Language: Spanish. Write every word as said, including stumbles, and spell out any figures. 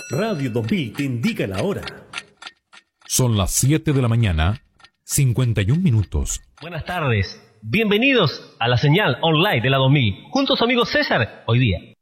Radio dos mil te indica la hora. Son las siete de la mañana, cincuenta y un minutos. Buenas tardes. Bienvenidos a la señal online de la dos mil. Juntos, amigos César, hoy día.